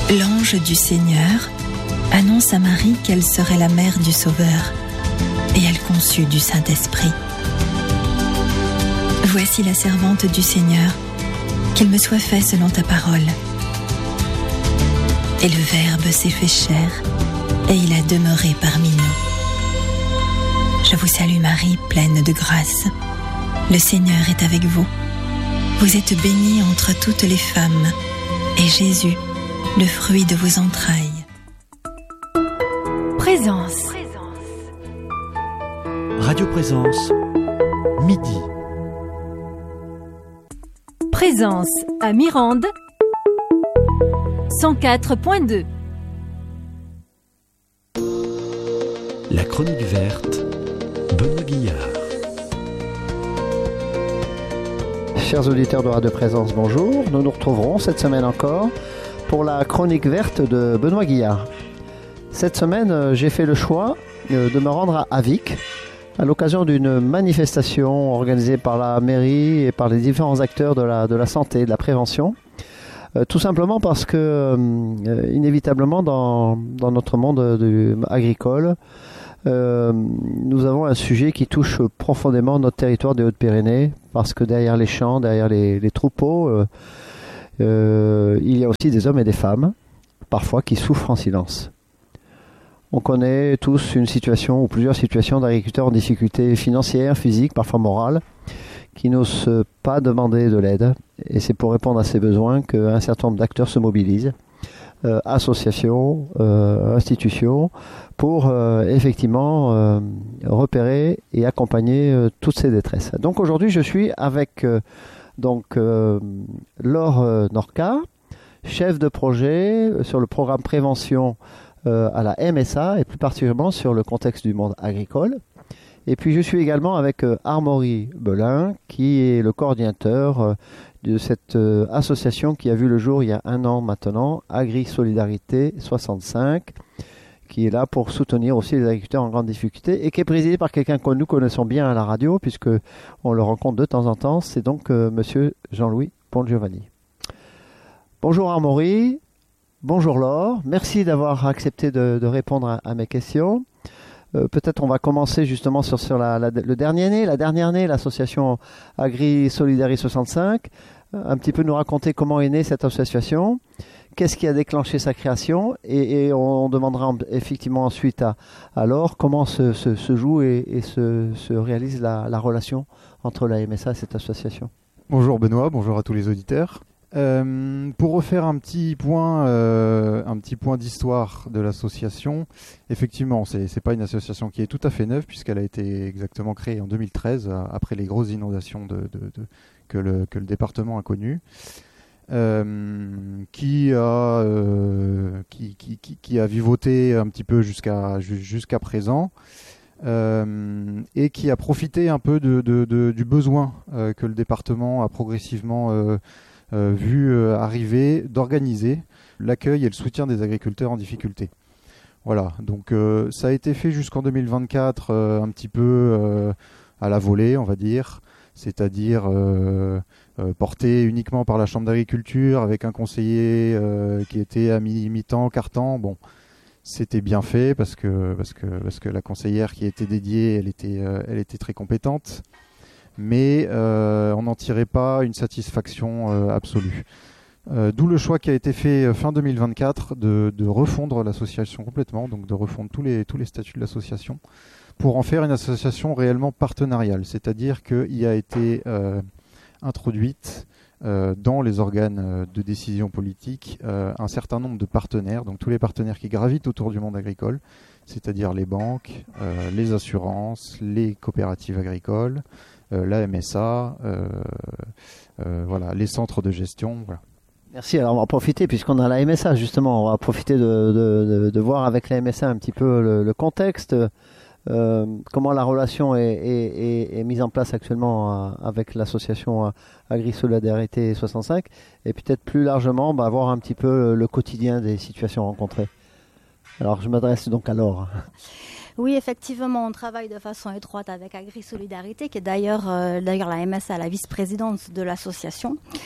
L'ange du Seigneur annonce à Marie qu'elle serait la mère du Sauveur, et elle conçut du Saint-Esprit. Voici la servante du Seigneur, qu'il me soit fait selon ta parole. Et le Verbe s'est fait chair, et il a demeuré parmi nous. Je vous salue Marie, pleine de grâce. Le Seigneur est avec vous. Vous êtes bénie entre toutes les femmes, et Jésus, le fruit de vos entrailles. Présence. Radio Présence, midi. Présence à Mirande, 104.2. La chronique verte, Benoît Guillard. Chers auditeurs de Radio Présence, bonjour. Nous nous retrouverons cette semaine encore pour la chronique verte de Benoît Guillard. Cette semaine, j'ai fait le choix de me rendre à Vic à l'occasion d'une manifestation organisée par la mairie et par les différents acteurs de la santé et de la prévention. Tout simplement parce que, inévitablement, dans notre monde agricole, nous avons un sujet qui touche profondément notre territoire des Hautes-Pyrénées, parce que derrière les champs, derrière les troupeaux, il y a aussi des hommes et des femmes, parfois qui souffrent en silence. On connaît tous une situation ou plusieurs situations d'agriculteurs en difficulté financière, physique, parfois morale, qui n'osent pas demander de l'aide. Et c'est pour répondre à ces besoins qu'un certain nombre d'acteurs se mobilisent, associations, institutions, pour effectivement repérer et accompagner toutes ces détresses. Donc aujourd'hui, je suis avec Laure Norca, chef de projet sur le programme prévention à la MSA et plus particulièrement sur le contexte du monde agricole. Et puis je suis également avec Amaury Belin, qui est le coordinateur de cette association qui a vu le jour il y a 1 an maintenant, Agri-Solidarité 65, qui est là pour soutenir aussi les agriculteurs en grande difficulté et qui est présidé par quelqu'un que nous connaissons bien à la radio puisque on le rencontre de temps en temps, c'est donc monsieur Jean-Louis Pongiovanni. Bonjour Amaury, bonjour Laure, merci d'avoir accepté de répondre à mes questions. Peut-être on va commencer justement sur le dernier né, la dernière née, l'association Agri-Solidarité 65, un petit peu nous raconter comment est née cette association, qu'est-ce qui a déclenché sa création et on demandera effectivement ensuite à Laure comment se joue et se réalise la relation entre la MSA et cette association. Bonjour Benoît, bonjour à tous les auditeurs. Pour refaire un petit point d'histoire de l'association, effectivement, c'est pas une association qui est tout à fait neuve puisqu'elle a été exactement créée en 2013 après les grosses inondations que le département a connues, qui a vivoté un petit peu jusqu'à présent. Et qui a profité un peu du besoin que le département a progressivement vu arriver, d'organiser l'accueil et le soutien des agriculteurs en difficulté. Voilà, donc ça a été fait jusqu'en 2024 un petit peu à la volée, on va dire, c'est-à-dire porté uniquement par la Chambre d'agriculture avec un conseiller qui était à mi-temps, quart-temps. Bon, c'était bien fait parce que la conseillère qui était dédiée, elle était très compétente. Mais on n'en tirait pas une satisfaction absolue. D'où le choix qui a été fait fin 2024 de refondre l'association complètement, donc de refondre tous les statuts de l'association, pour en faire une association réellement partenariale, c'est-à-dire qu'il a été introduite dans les organes de décision politique un certain nombre de partenaires, donc tous les partenaires qui gravitent autour du monde agricole, c'est-à-dire les banques, les assurances, les coopératives agricoles, la MSA, voilà, les centres de gestion. Voilà. Merci, alors on va profiter, puisqu'on a la MSA justement, on va profiter de voir avec la MSA un petit peu le contexte, comment la relation est mise en place actuellement avec l'association Agri-Solidarité 65, et peut-être plus largement voir un petit peu le quotidien des situations rencontrées. Alors je m'adresse donc à Laure. Oui, effectivement, on travaille de façon étroite avec Agri-Solidarité, qui est d'ailleurs la MSA, la vice-présidente de l'association.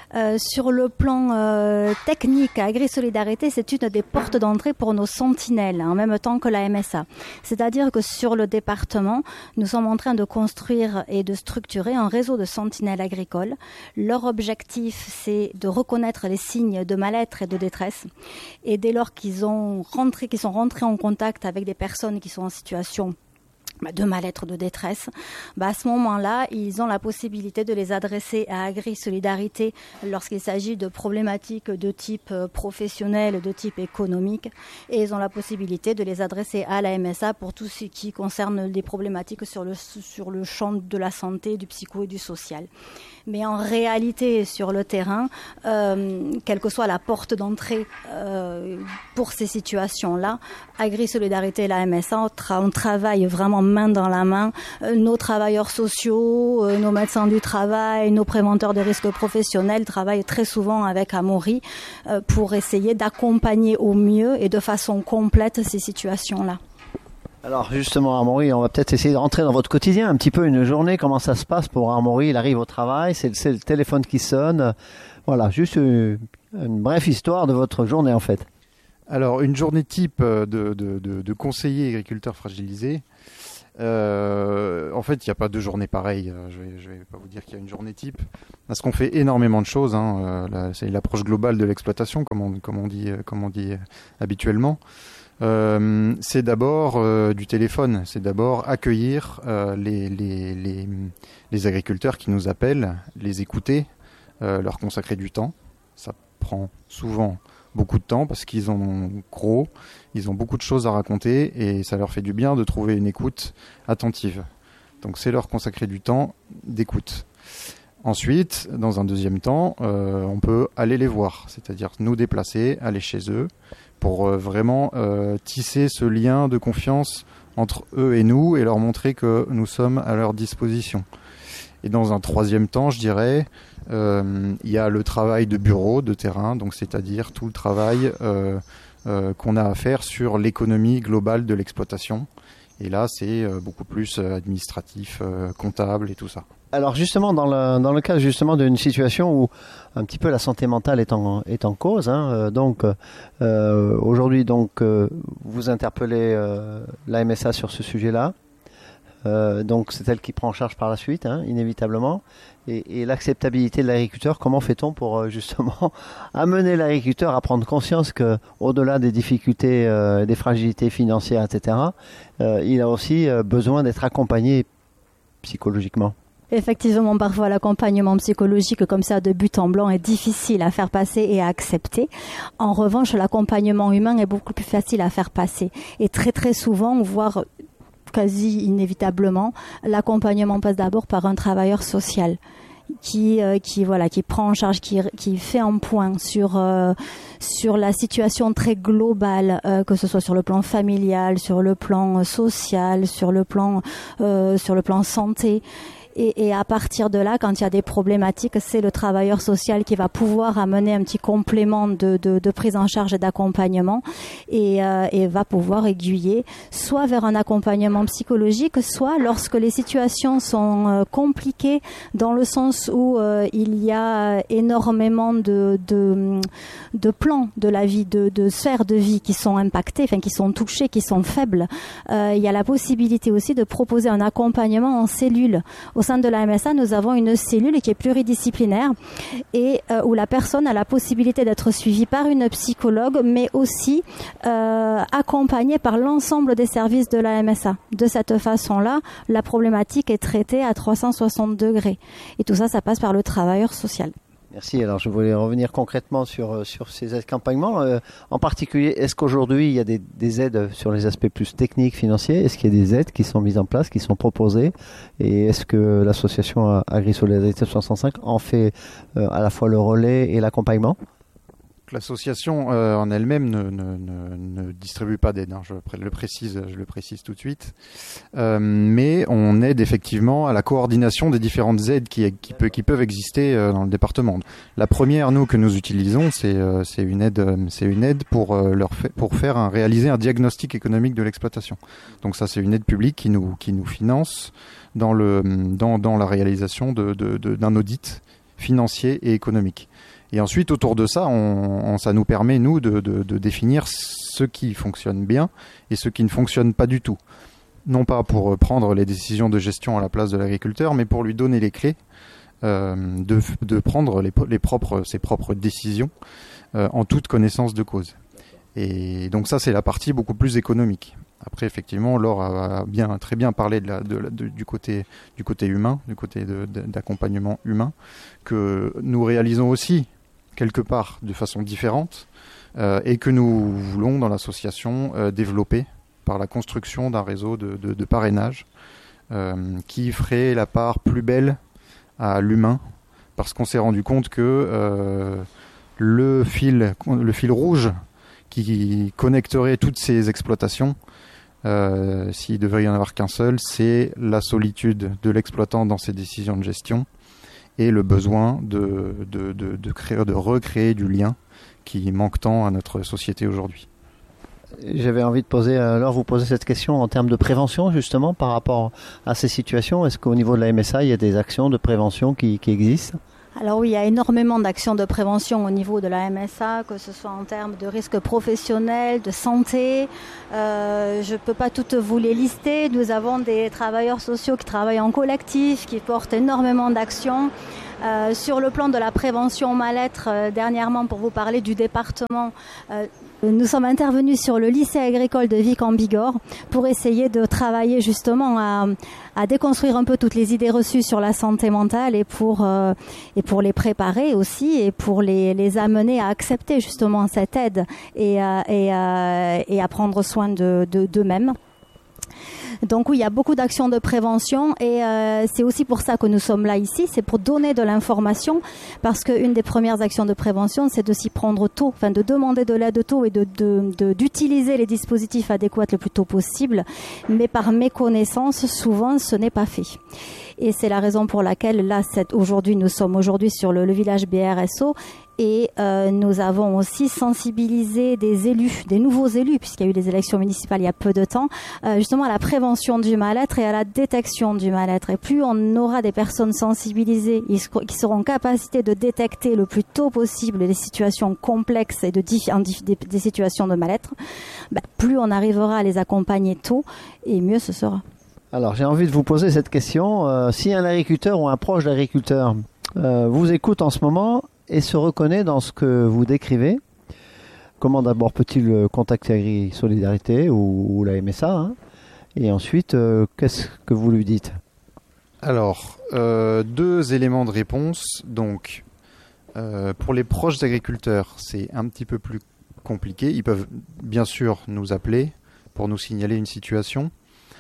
Sur le plan technique, AgriSolidarité, c'est une des portes d'entrée pour nos sentinelles, en même temps que la MSA. C'est-à-dire que sur le département, nous sommes en train de construire et de structurer un réseau de sentinelles agricoles. Leur objectif, c'est de reconnaître les signes de mal-être et de détresse. Et dès lors qu'ils sont rentrés en contact avec des personnes qui sont en situation de mal-être, de détresse, à ce moment-là, ils ont la possibilité de les adresser à AgriSolidarité lorsqu'il s'agit de problématiques de type professionnel, de type économique, et ils ont la possibilité de les adresser à la MSA pour tout ce qui concerne des problématiques sur le champ de la santé, du psycho et du social. Mais en réalité, sur le terrain, quelle que soit la porte d'entrée pour ces situations-là, AgriSolidarité et la MSA, on travaille vraiment main dans la main. Nos travailleurs sociaux, nos médecins du travail, nos préventeurs de risques professionnels travaillent très souvent avec Amaury pour essayer d'accompagner au mieux et de façon complète ces situations-là. Alors justement, Amaury, on va peut-être essayer de rentrer dans votre quotidien, un petit peu une journée, comment ça se passe pour Amaury. Il arrive au travail, c'est le téléphone qui sonne. Voilà, juste une brève histoire de votre journée en fait. Alors, une journée type de conseiller agriculteur fragilisé. En fait, il n'y a pas de journée pareille. Je vais pas vous dire qu'il y a une journée type. Parce qu'on fait énormément de choses. C'est l'approche globale de l'exploitation, comme on dit habituellement. C'est d'abord du téléphone. C'est d'abord accueillir les agriculteurs qui nous appellent, les écouter, leur consacrer du temps. Ça prend souvent beaucoup de temps parce qu'ils ont gros, ils ont beaucoup de choses à raconter et ça leur fait du bien de trouver une écoute attentive. Donc c'est leur consacrer du temps d'écoute. Ensuite, dans un deuxième temps, on peut aller les voir, c'est-à-dire nous déplacer, aller chez eux pour vraiment tisser ce lien de confiance entre eux et nous et leur montrer que nous sommes à leur disposition. Et dans un troisième temps, je dirais, il y a le travail de bureau, de terrain, donc c'est-à-dire tout le travail qu'on a à faire sur l'économie globale de l'exploitation. Et là, c'est beaucoup plus administratif, comptable et tout ça. Alors justement, dans le cas justement d'une situation où un petit peu la santé mentale est en cause, aujourd'hui vous interpellez la MSA sur ce sujet-là. Donc c'est elle qui prend en charge par la suite, inévitablement. Et l'acceptabilité de l'agriculteur, comment fait-on pour justement amener l'agriculteur à prendre conscience que, au-delà des difficultés, des fragilités financières, etc., il a aussi besoin d'être accompagné psychologiquement. Effectivement, parfois l'accompagnement psychologique comme ça de but en blanc est difficile à faire passer et à accepter. En revanche, l'accompagnement humain est beaucoup plus facile à faire passer. Et très très souvent, voire quasi inévitablement, l'accompagnement passe d'abord par un travailleur social qui prend en charge, qui fait un point sur la situation très globale, que ce soit sur le plan familial, sur le plan social, sur le plan santé. Et à partir de là, quand il y a des problématiques, c'est le travailleur social qui va pouvoir amener un petit complément de prise en charge et d'accompagnement et va pouvoir aiguiller soit vers un accompagnement psychologique, soit lorsque les situations sont compliquées dans le sens où il y a énormément de plans de la vie, de sphères de vie qui sont impactées, qui sont touchées, qui sont faibles. Il y a la possibilité aussi de proposer un accompagnement en cellule. Au sein de la MSA, nous avons une cellule qui est pluridisciplinaire et où la personne a la possibilité d'être suivie par une psychologue, mais aussi accompagnée par l'ensemble des services de la MSA. De cette façon-là, la problématique est traitée à 360 degrés. Et tout ça, ça passe par le travailleur social. Merci. Alors, je voulais revenir concrètement sur ces accompagnements. En particulier, est-ce qu'aujourd'hui, il y a des aides sur les aspects plus techniques, financiers? Est-ce qu'il y a des aides qui sont mises en place, qui sont proposées? Et est-ce que l'association AgriSolidarité 65 en fait à la fois le relais et l'accompagnement? L'association en elle-même ne distribue pas d'aide, je le précise tout de suite. Mais on aide effectivement à la coordination des différentes aides qui peuvent exister dans le département. La première, que nous utilisons, c'est une aide pour réaliser un diagnostic économique de l'exploitation. Donc ça, c'est une aide publique qui nous finance dans la réalisation d'un audit financier et économique. Et ensuite, autour de ça, ça nous permet, nous, de définir ce qui fonctionne bien et ce qui ne fonctionne pas du tout. Non pas pour prendre les décisions de gestion à la place de l'agriculteur, mais pour lui donner les clés de prendre ses propres décisions en toute connaissance de cause. Et donc ça, c'est la partie beaucoup plus économique. Après, effectivement, Laure a très bien parlé du côté humain, du côté d'accompagnement humain, que nous réalisons aussi quelque part de façon différente et que nous voulons dans l'association développer par la construction d'un réseau de parrainage qui ferait la part plus belle à l'humain, parce qu'on s'est rendu compte que le fil rouge qui connecterait toutes ces exploitations, s'il devait y en avoir qu'un seul, c'est la solitude de l'exploitant dans ses décisions de gestion et le besoin de recréer du lien qui manque tant à notre société aujourd'hui. J'avais envie de vous poser cette question en termes de prévention, justement, par rapport à ces situations. Est-ce qu'au niveau de la MSA, il y a des actions de prévention qui existent ? Alors oui, il y a énormément d'actions de prévention au niveau de la MSA, que ce soit en termes de risques professionnels, de santé. Je ne peux pas toutes vous les lister. Nous avons des travailleurs sociaux qui travaillent en collectif, qui portent énormément d'actions. Sur le plan de la prévention mal-être, dernièrement, pour vous parler du département, nous sommes intervenus sur le lycée agricole de Vic en Bigorre pour essayer de travailler justement à déconstruire un peu toutes les idées reçues sur la santé mentale et pour les préparer aussi et pour les amener à accepter justement cette aide et à prendre soin d'eux-mêmes. Donc oui, il y a beaucoup d'actions de prévention et c'est aussi pour ça que nous sommes là ici, c'est pour donner de l'information, parce qu'une des premières actions de prévention, c'est de s'y prendre tôt, de demander de l'aide tôt et d'utiliser les dispositifs adéquats le plus tôt possible, mais par méconnaissance, souvent ce n'est pas fait. Et c'est la raison pour laquelle là, nous sommes aujourd'hui sur le village BRSO. Et nous avons aussi sensibilisé des nouveaux élus, puisqu'il y a eu des élections municipales il y a peu de temps, justement à la prévention du mal-être et à la détection du mal-être. Et plus on aura des personnes sensibilisées qui seront en capacité de détecter le plus tôt possible les situations complexes et des situations de mal-être, plus on arrivera à les accompagner tôt et mieux ce sera. Alors j'ai envie de vous poser cette question. Si un agriculteur ou un proche d'agriculteur vous écoute en ce moment et se reconnaît dans ce que vous décrivez, comment d'abord peut-il contacter Agri-Solidarité ou la MSA et ensuite, qu'est-ce que vous lui dites ? Alors, 2 éléments de réponse. Donc, pour les proches agriculteurs, c'est un petit peu plus compliqué. Ils peuvent bien sûr nous appeler pour nous signaler une situation.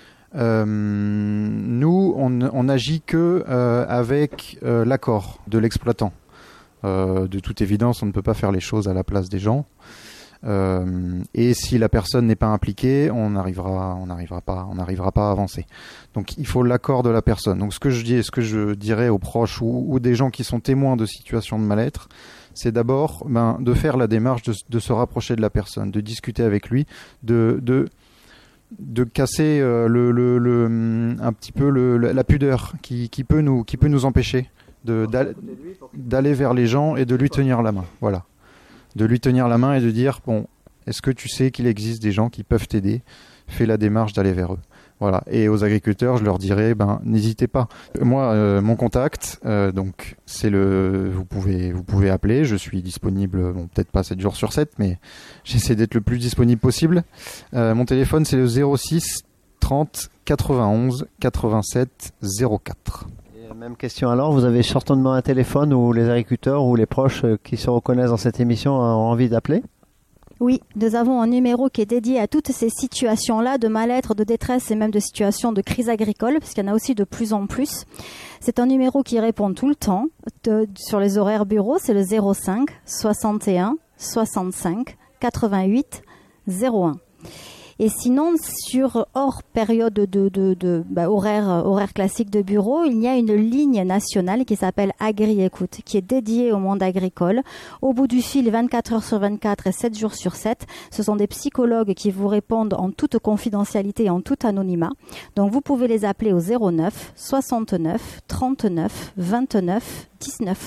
Nous, on n'agit que avec l'accord de l'exploitant. De toute évidence, on ne peut pas faire les choses à la place des gens. Et si la personne n'est pas impliquée, on n'arrivera pas à avancer. Donc, il faut l'accord de la personne. Donc, ce que je dirais aux proches ou des gens qui sont témoins de situations de mal-être, c'est d'abord de faire la démarche de se rapprocher de la personne, de discuter avec lui, de casser un petit peu la pudeur qui peut nous empêcher d'aller vers les gens et de lui tenir la main. Voilà. De lui tenir la main et de dire, est-ce que tu sais qu'il existe des gens qui peuvent t'aider ? Fais la démarche d'aller vers eux. Voilà. Et aux agriculteurs, je leur dirais, n'hésitez pas. Moi, mon contact, donc, c'est vous pouvez appeler. Je suis disponible, peut-être pas 7 jours sur 7, mais j'essaie d'être le plus disponible possible. Mon téléphone, c'est le 06 30 91 87 04. Même question alors, vous avez certainement un téléphone où les agriculteurs ou les proches qui se reconnaissent dans cette émission ont envie d'appeler ? Oui, nous avons un numéro qui est dédié à toutes ces situations-là de mal-être, de détresse et même de situations de crise agricole, parce qu'il y en a aussi de plus en plus. C'est un numéro qui répond tout le temps sur les horaires bureaux, c'est le 05 61 65 88 01. Et sinon, hors période horaire classique de bureau, il y a une ligne nationale qui s'appelle Agri-Écoute, qui est dédiée au monde agricole. Au bout du fil, 24 heures sur 24 et 7 jours sur 7, ce sont des psychologues qui vous répondent en toute confidentialité et en tout anonymat. Donc vous pouvez les appeler au 09 69 39 29 19.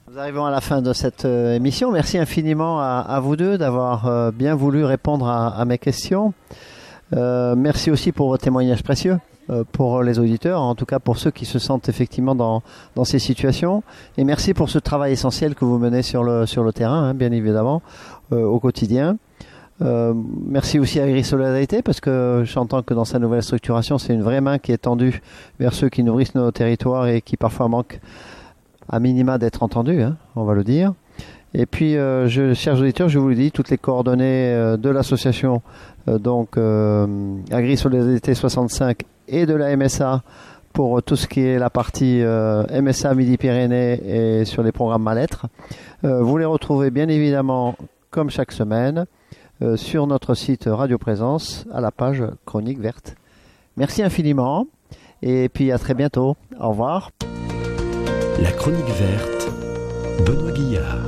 Nous arrivons à la fin de cette émission. Merci infiniment à vous deux d'avoir bien voulu répondre à mes questions. Merci aussi pour vos témoignages précieux pour les auditeurs, en tout cas pour ceux qui se sentent effectivement dans ces situations. Et merci pour ce travail essentiel que vous menez sur le terrain, bien évidemment, au quotidien. Merci aussi à Agri-Solidarité, parce que j'entends que dans sa nouvelle structuration, c'est une vraie main qui est tendue vers ceux qui nourrissent nos territoires et qui parfois manquent à minima d'être entendus, on va le dire. Et puis, chers auditeurs, je vous le dis, toutes les coordonnées de l'association Agri-Solidarité 65 et de la MSA pour tout ce qui est la partie MSA Midi-Pyrénées et sur les programmes mal-être. Vous les retrouvez bien évidemment, comme chaque semaine, sur notre site Radio Présence à la page Chronique Verte. Merci infiniment et puis à très bientôt. Au revoir. La Chronique Verte, Benoît Guillard.